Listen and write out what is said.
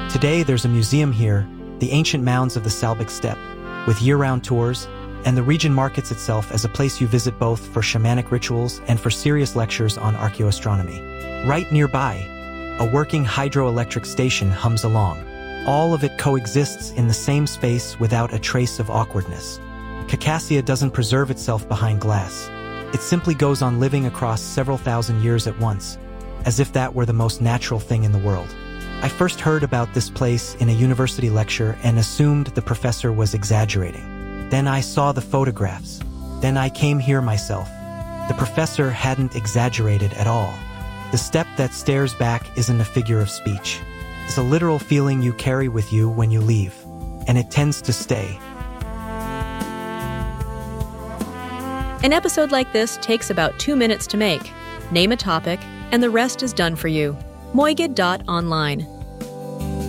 Today, there's a museum here, the ancient mounds of the Salbek Steppe, with year-round tours, and the region markets itself as a place you visit both for shamanic rituals and for serious lectures on archaeoastronomy. Right nearby, a working hydroelectric station hums along. All of it coexists in the same space without a trace of awkwardness. Khakassia doesn't preserve itself behind glass. It simply goes on living across several thousand years at once, as if that were the most natural thing in the world. I first heard about this place in a university lecture and assumed the professor was exaggerating. Then I saw the photographs. Then I came here myself. The professor hadn't exaggerated at all. The steppe that stares back isn't a figure of speech. It's a literal feeling you carry with you when you leave, and it tends to stay. An episode like this takes about 2 minutes to make. Name a topic, and the rest is done for you. Moigid.online